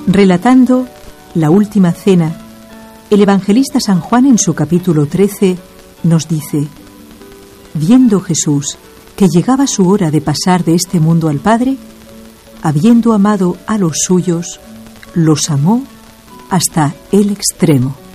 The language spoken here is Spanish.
Relatando la última cena, el evangelista San Juan en su capítulo 13 nos dice: viendo Jesús que llegaba su hora de pasar de este mundo al Padre, habiendo amado a los suyos, los amó hasta el extremo.